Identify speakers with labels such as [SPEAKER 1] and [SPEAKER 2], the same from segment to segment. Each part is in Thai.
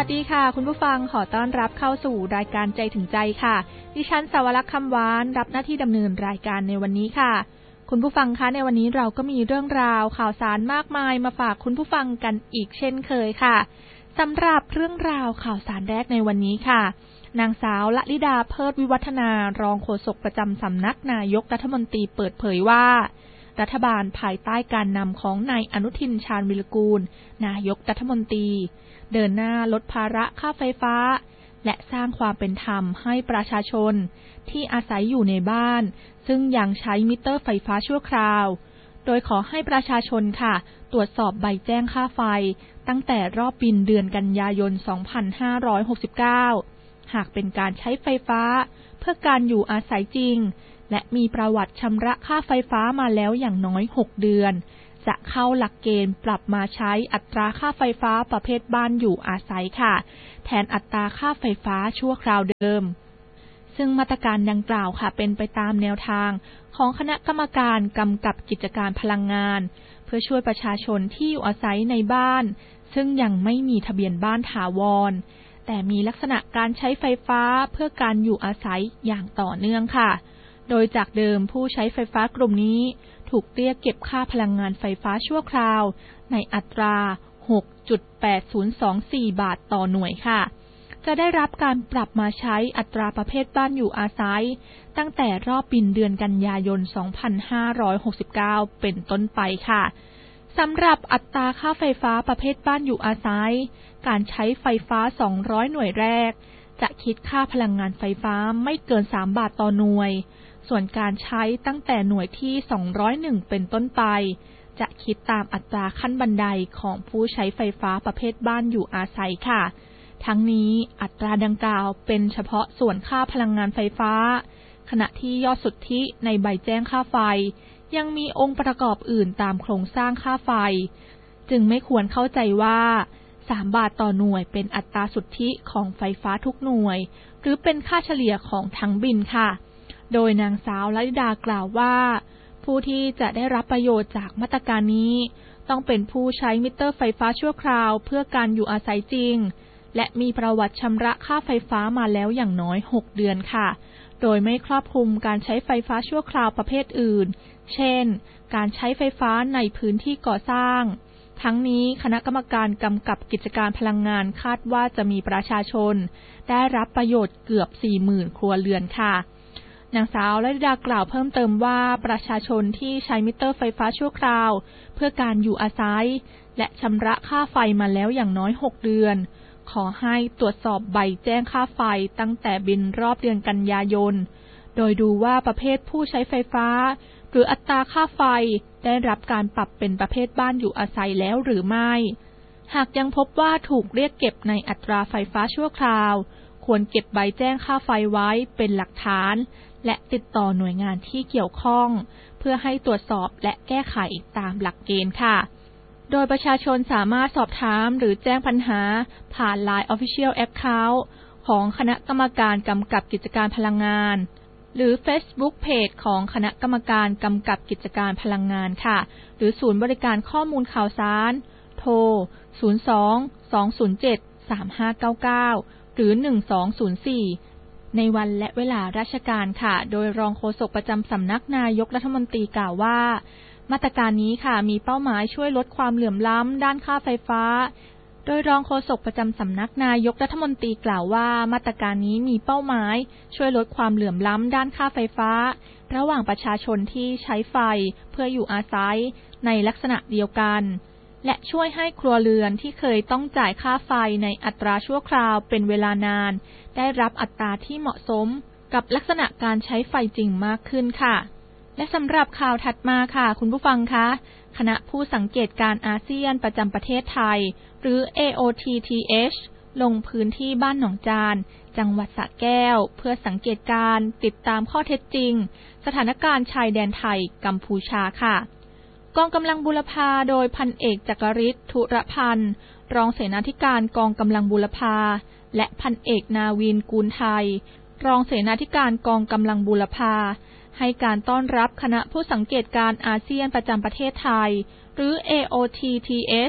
[SPEAKER 1] ดีค่ะคุณผู้ฟังขอต้อนรับเข้าสู่รายการใจถึงใจค่ะดิฉันสวรักษ์คำหวานรับหน้าที่ดำเนินรายการในวันนี้ค่ะคุณผู้ฟังคะในวันนี้เราก็มีเรื่องราวข่าวสารมากมายมาฝากคุณผู้ฟังกันอีกเช่นเคยค่ะสำหรับเรื่องราวข่าวสารแรกในวันนี้ค่ะนางสาวละลิดาเพิดวิวัฒนารองโฆษกประจำสำนักนายกรัฐมนตรีเปิดเผยว่ารัฐบาลภายใต้การนำของนายอนุทินชาญวิรกูลนายกรัฐมนตรีเดินหน้าลดภาระค่าไฟฟ้าและสร้างความเป็นธรรมให้ประชาชนที่อาศัยอยู่ในบ้านซึ่งยังใช้มิเตอร์ไฟฟ้าชั่วคราวโดยขอให้ประชาชนค่ะตรวจสอบใบแจ้งค่าไฟตั้งแต่รอบบินเดือนกันยายน 2569 หากเป็นการใช้ไฟฟ้าเพื่อการอยู่อาศัยจริงและมีประวัติชำระค่าไฟฟ้ามาแล้วอย่างน้อย 6 เดือนจะเข้าหลักเกณฑ์ปรับมาใช้อัตราค่าไฟฟ้าประเภทบ้านอยู่อาศัยค่ะแทนอัตราค่าไฟฟ้าชั่วคราวเดิมซึ่งมาตรการดังกล่าวค่ะเป็นไปตามแนวทางของคณะกรรมการกำกับกิจการพลังงานเพื่อช่วยประชาชนที่อยู่อาศัยในบ้านซึ่งยังไม่มีทะเบียนบ้านถาวรแต่มีลักษณะการใช้ไฟฟ้าเพื่อการอยู่อาศัยอย่างต่อเนื่องค่ะโดยจากเดิมผู้ใช้ไฟฟ้ากลุ่มนี้ถูกเรียกเก็บค่าพลังงานไฟฟ้าชั่วคราวในอัตรา 6.8024 บาทต่อหน่วยค่ะจะได้รับการปรับมาใช้อัตราประเภทบ้านอยู่อาศัยตั้งแต่รอบบินเดือนกันยายน 2569 เป็นต้นไปค่ะสำหรับอัตราค่าไฟฟ้าประเภทบ้านอยู่อาศัยการใช้ไฟฟ้า200หน่วยแรกจะคิดค่าพลังงานไฟฟ้าไม่เกิน3บาทต่อหน่วยส่วนการใช้ตั้งแต่หน่วยที่201เป็นต้นไปจะคิดตามอัตราขั้นบันไดของผู้ใช้ไฟฟ้าประเภทบ้านอยู่อาศัยค่ะทั้งนี้อัตราดังกล่าวเป็นเฉพาะส่วนค่าพลังงานไฟฟ้าขณะที่ยอดสุทธิในใบแจ้งค่าไฟยังมีองค์ประกอบอื่นตามโครงสร้างค่าไฟจึงไม่ควรเข้าใจว่า3บาทต่อหน่วยเป็นอัตราสุทธิของไฟฟ้าทุกหน่วยหรือเป็นค่าเฉลี่ยของทั้งบินค่ะโดยนางสาวละลิดากล่าวว่าผู้ที่จะได้รับประโยชน์จากมาตรการนี้ต้องเป็นผู้ใช้มิเตอร์ไฟฟ้าชั่วคราวเพื่อการอยู่อาศัยจริงและมีประวัติชำระค่าไฟฟ้ามาแล้วอย่างน้อย6เดือนค่ะโดยไม่ครอบคลุมการใช้ไฟฟ้าชั่วคราวประเภทอื่นเช่นการใช้ไฟฟ้าในพื้นที่ก่อสร้างทั้งนี้คณะกรรมการกำกับกิจการพลังงานคาดว่าจะมีประชาชนได้รับประโยชน์เกือบ 40,000 ครัวเรือนค่ะนางสาวละลิดากล่าวเพิ่มเติมว่าประชาชนที่ใช้มิเตอร์ไฟฟ้าชั่วคราวเพื่อการอยู่อาศัยและชำระค่าไฟมาแล้วอย่างน้อย6เดือนขอให้ตรวจสอบใบแจ้งค่าไฟตั้งแต่บินรอบเดือนกันยายนโดยดูว่าประเภทผู้ใช้ไฟฟ้าหรืออัตราค่าไฟได้รับการปรับเป็นประเภทบ้านอยู่อาศัยแล้วหรือไม่หากยังพบว่าถูกเรียกเก็บในอัตราไฟฟ้าชั่วคราวควรเก็บใบแจ้งค่าไฟไว้เป็นหลักฐานและติดต่อหน่วยงานที่เกี่ยวข้องเพื่อให้ตรวจสอบและแก้ไขตามหลักเกณฑ์ค่ะโดยประชาชนสามารถสอบถามหรือแจ้งปัญหาผ่าน LINE Official Account ของคณะกรรมการกำกับกิจการพลังงานหรือ Facebook Page ของคณะกรรมการกำกับกิจการพลังงานค่ะหรือศูนย์บริการข้อมูลข่าวสารโทร 02-207-3599 หรือ 1204 ในวันและเวลาราชการค่ะโดยรองโฆษกประจำสำนักนายกรัฐมนตรีกล่าวว่ามาตรการนี้ค่ะมีเป้าหมายช่วยลดความเหลื่อมล้ำด้านค่าไฟฟ้าโดยรองโฆษกประจำสำนักนายกรัฐมนตรีกล่าวว่ามาตรการนี้มีเป้าหมายช่วยลดความเหลื่อมล้ำด้านค่าไฟฟ้าระหว่างประชาชนที่ใช้ไฟเพื่ออยู่อาศัยในลักษณะเดียวกันและช่วยให้ครัวเรือนที่เคยต้องจ่ายค่าไฟในอัตราชั่วคราวเป็นเวลานานได้รับอัตราที่เหมาะสมกับลักษณะการใช้ไฟจริงมากขึ้นค่ะและสำหรับข่าวถัดมาค่ะคุณผู้ฟังคะคณะผู้สังเกตการอาเซียนประจำประเทศไทยหรือ AOTTH ลงพื้นที่บ้านหนองจานจังหวัดสระแก้วเพื่อสังเกตการติดตามข้อเท็จจริงสถานการณ์ชายแดนไทยกัมพูชาค่ะกองกำลังบูรพาโดยพันเอกจักริศ ธุรพันธ์รองเสนาธิการกองกำลังบูรพาและพันเอกนาวินกูลไทยรองเสนาธิการกองกำลังบูรพาให้การต้อนรับคณะผู้สังเกตการอาเซียนประจำประเทศไทยหรือ AOTTH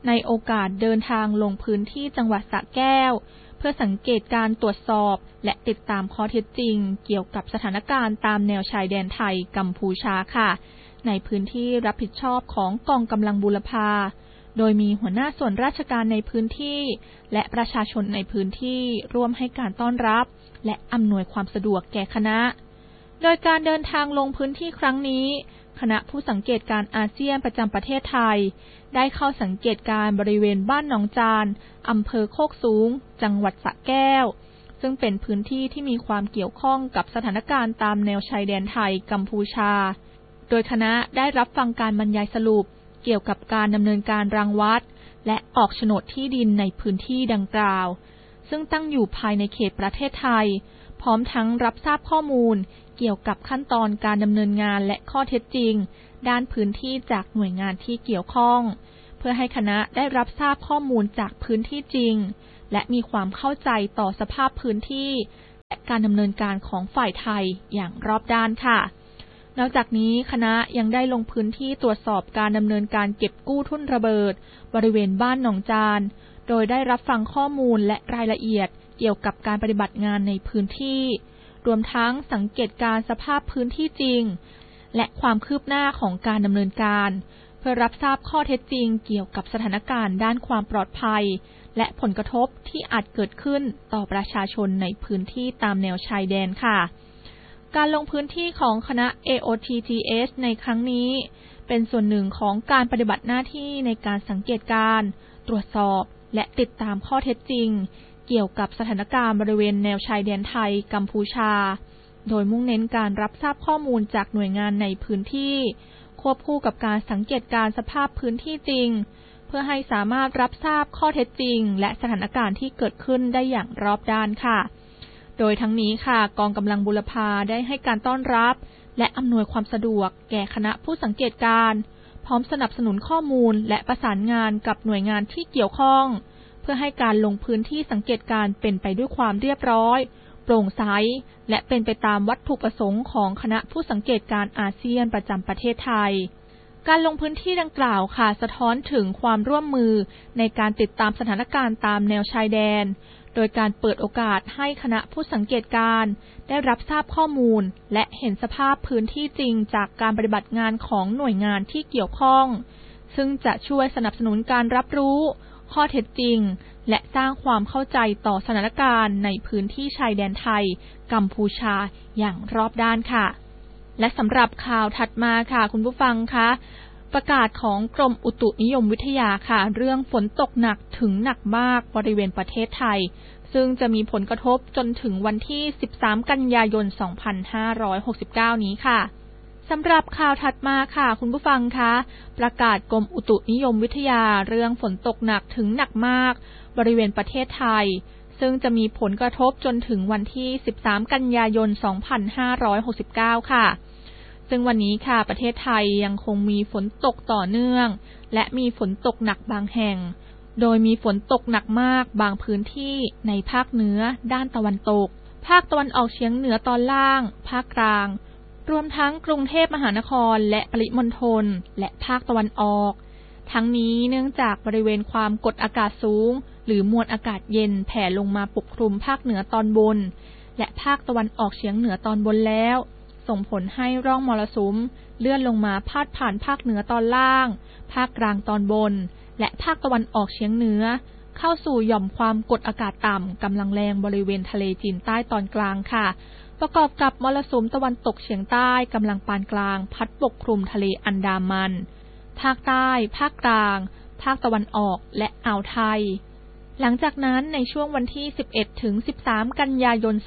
[SPEAKER 1] ในโอกาสเดินทางลงพื้นที่จังหวัดสระแก้วเพื่อสังเกตการตรวจสอบและติดตามข้อเท็จจริงเกี่ยวกับสถานการณ์ตามแนวชายแดนไทยกัมพูชาค่ะในพื้นที่รับผิดชอบของกองกำลังบูรพาโดยมีหัวหน้าส่วนราชการในพื้นที่และประชาชนในพื้นที่ร่วมให้การต้อนรับและอำนวยความสะดวกแก่คณะโดยการเดินทางลงพื้นที่ครั้งนี้คณะผู้สังเกตการอาเซียนประจำประเทศไทยได้เข้าสังเกตการบริเวณบ้านหนองจานอำเภอโคกสูงจังหวัดสระแก้วซึ่งเป็นพื้นที่ที่มีความเกี่ยวข้องกับสถานการณ์ตามแนวชายแดนไทยกัมพูชาโดยคณะได้รับฟังการบรรยายสรุปเกี่ยวกับการดำเนินการรังวัดและออกโฉนดที่ดินในพื้นที่ดังกล่าวซึ่งตั้งอยู่ภายในเขตประเทศไทยพร้อมทั้งรับทราบข้อมูลเกี่ยวกับขั้นตอนการดำเนินงานและข้อเท็จจริงด้านพื้นที่จากหน่วยงานที่เกี่ยวข้องเพื่อให้คณะได้รับทราบข้อมูลจากพื้นที่จริงและมีความเข้าใจต่อสภาพพื้นที่และการดำเนินการของฝ่ายไทยอย่างรอบด้านค่ะนอกจากนี้คณะยังได้ลงพื้นที่ตรวจสอบการดำเนินการเก็บกู้ทุ่นระเบิดบริเวณบ้านหนองจานโดยได้รับฟังข้อมูลและรายละเอียดเกี่ยวกับการปฏิบัติงานในพื้นที่รวมทั้งสังเกตการสภาพพื้นที่จริงและความคืบหน้าของการดำเนินการเพื่อรับทราบข้อเท็จจริงเกี่ยวกับสถานการณ์ด้านความปลอดภัยและผลกระทบที่อาจเกิดขึ้นต่อประชาชนในพื้นที่ตามแนวชายแดนค่ะการลงพื้นที่ของคณะ AOTGS ในครั้งนี้เป็นส่วนหนึ่งของการปฏิบัติหน้าที่ในการสังเกตการณ์ตรวจสอบและติดตามข้อเท็จจริงเกี่ยวกับสถานการณ์บริเวณแนวชายแดนไทยกัมพูชาโดยมุ่งเน้นการรับทราบข้อมูลจากหน่วยงานในพื้นที่ควบคู่กับการสังเกตการสภาพพื้นที่จริงเพื่อให้สามารถรับทราบข้อเท็จจริงและสถานการณ์ที่เกิดขึ้นได้อย่างรอบด้านค่ะโดยทั้งนี้ค่ะกองกำลังบูรพาได้ให้การต้อนรับและอำนวยความสะดวกแก่คณะผู้สังเกตการพร้อมสนับสนุนข้อมูลและประสานงานกับหน่วยงานที่เกี่ยวข้องเพื่อให้การลงพื้นที่สังเกตการเป็นไปด้วยความเรียบร้อยโปร่งใสและเป็นไปตามวัตถุประสงค์ของคณะผู้สังเกตการอาเซียนประจำประเทศไทยการลงพื้นที่ดังกล่าวค่ะสะท้อนถึงความร่วมมือในการติดตามสถานการณ์ตามแนวชายแดนโดยการเปิดโอกาสให้คณะผู้สังเกตการได้รับทราบข้อมูลและเห็นสภาพพื้นที่จริงจากการปฏิบัติงานของหน่วยงานที่เกี่ยวข้องซึ่งจะช่วยสนับสนุนการรับรู้ข้อเท็จจริงและสร้างความเข้าใจต่อสถานการณ์ในพื้นที่ชายแดนไทยกัมพูชาอย่างรอบด้านค่ะและสำหรับข่าวถัดมาค่ะคุณผู้ฟังคะประกาศของกรมอุตุนิยมวิทยาค่ะเรื่องฝนตกหนักถึงหนักมากบริเวณประเทศไทยซึ่งจะมีผลกระทบจนถึงวันที่13กันยายน2569นี้ค่ะสำหรับข่าวถัดมาค่ะคุณผู้ฟังคะประกาศกรมอุตุนิยมวิทยาเรื่องฝนตกหนักถึงหนักมากบริเวณประเทศไทยซึ่งจะมีผลกระทบจนถึงวันที่13กันยายน2569ค่ะซึ่งวันนี้ค่ะประเทศไทยยังคงมีฝนตกต่อเนื่องและมีฝนตกหนักบางแห่งโดยมีฝนตกหนักมากบางพื้นที่ในภาคเหนือด้านตะวันตกภาคตะวันออกเฉียงเหนือตอนล่างภาคกลางรวมทั้งกรุงเทพมหานครและปริมณฑลและภาคตะวันออกทั้งนี้เนื่องจากบริเวณความกดอากาศสูงหรือมวลอากาศเย็นแผ่ลงมาปกคลุมภาคเหนือตอนบนและภาคตะวันออกเฉียงเหนือตอนบนแล้วส่งผลให้ร่องมรสุมเลื่อนลงมาพาดผ่านภาคเหนือตอนล่างภาคกลางตอนบนและภาคตะวันออกเฉียงเหนือเข้าสู่หย่อมความกดอากาศต่ำกำลังแรงบริเวณทะเลจีนใต้ตอนกลางค่ะประกอบกับมรสุมตะวันตกเฉียงใต้กำลังปานกลางพัดปกคลุมทะเลอันดามันภาคใต้ภาคกลางภาคตะวันออกและอ่าวไทยหลังจากนั้นในช่วงวันที่11ถึง13กันยายน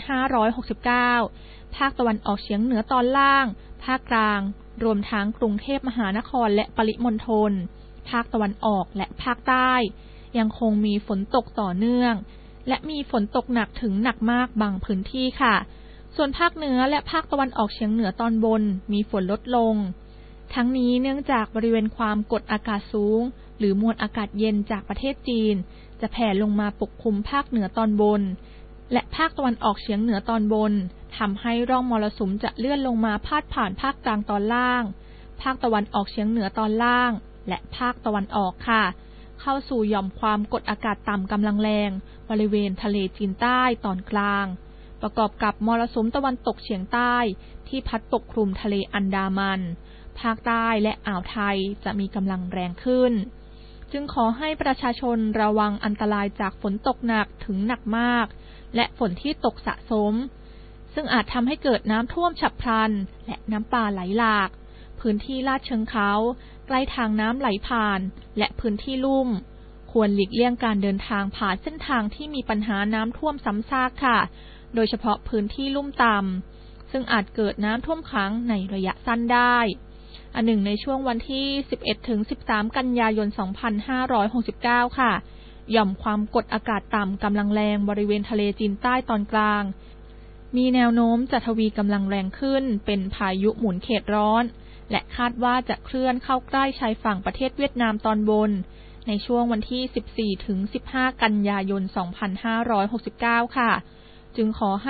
[SPEAKER 1] 2569ภาคตะวันออกเฉียงเหนือตอนล่างภาคกลางรวมทั้งกรุงเทพมหานครและปริมณฑลภาคตะวันออกและภาคใต้ยังคงมีฝนตกต่อเนื่องและมีฝนตกหนักถึงหนักมากบางพื้นที่ค่ะส่วนภาคเหนือและภาคตะวันออกเฉียงเหนือตอนบนมีฝนลดลงทั้งนี้เนื่องจากบริเวณความกดอากาศสูงหรือมวลอากาศเย็นจากประเทศจีนจะแผ่ลงมาปกคลุมภาคเหนือตอนบนและภาคตะวันออกเฉียงเหนือตอนบนทำให้ร่องมรสุมจะเลื่อนลงมาพาดผ่านภาคกลางตอนล่างภาคตะวันออกเฉียงเหนือตอนล่างและภาคตะวันออกค่ะเข้าสู่หย่อมความกดอากาศต่ำกำลังแรงบริเวณทะเลจีนใต้ตอนกลางประกอบกับมรสุมตะวันตกเฉียงใต้ที่พัดปกคลุมทะเลอันดามันภาคใต้และอ่าวไทยจะมีกำลังแรงขึ้นจึงขอให้ประชาชนระวังอันตรายจากฝนตกหนักถึงหนักมากและฝนที่ตกสะสมซึ่งอาจทำให้เกิดน้ำท่วมฉับพลันและน้ำป่าไหลหลากพื้นที่ลาดเชิงเขาใกล้ทางน้ำไหลผ่านและพื้นที่ลุ่มควรหลีกเลี่ยงการเดินทางผ่านเส้นทางที่มีปัญหาน้ำท่วมซ้ำซากค่ะโดยเฉพาะพื้นที่ลุ่มต่ำซึ่งอาจเกิดน้ำท่วมขังในระยะสั้นได้อันหนึ่งในช่วงวันที่ 11-13 กันยายน 2569 ค่ะหย่อมความกดอากาศต่ำกำลังแรงบริเวณทะเลจีนใต้ตอนกลางมีแนวโน้มจะทวีกำลังแรงขึ้นเป็นพายุหมุนเขตร้อนและคาดว่าจะเคลื่อนเข้าใกล้ชายฝั่งประเทศเวียดนามตอนบนในช่วงวันที่ 14-15 กันยายน 2569 ค่ะจึงขอให้